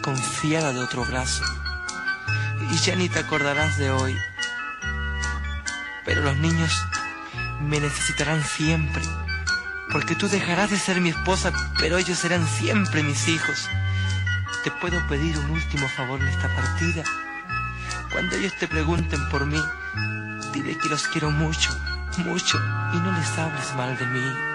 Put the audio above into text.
desconfiada de otro brazo. Y ya ni te acordarás de hoy. Pero los niños me necesitarán siempre, porque tú dejarás de ser mi esposa, pero ellos serán siempre mis hijos. ¿Te puedo pedir un último favor en esta partida? Cuando ellos te pregunten por mí, dile que los quiero mucho, mucho, y no les hables mal de mí.